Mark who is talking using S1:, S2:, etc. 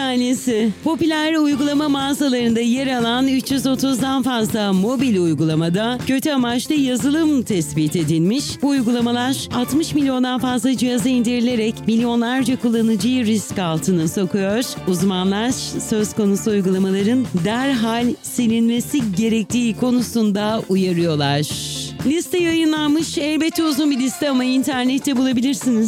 S1: tanesi. Popüler uygulama mağazalarında yer alan 330'dan fazla mobil uygulamada kötü amaçlı yazılım tespit edilmiş. Bu uygulamalar 60 milyondan fazla cihaza indirilerek milyonlarca kullanıcıyı risk altına sokuyor. Uzmanlar söz konusu uygulamaların derhal silinmesi gerektiği konusunda uyarıyorlar. Liste yayınlanmış. Elbette uzun bir liste ama internette bulabilirsiniz.